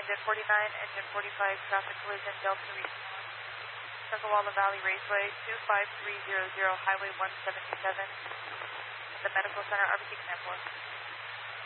Engine 49, Engine 45, traffic collision, Delta response. Circlewalla Valley Raceway, 25300, Highway 177. The Medical Center, RBC Command 4.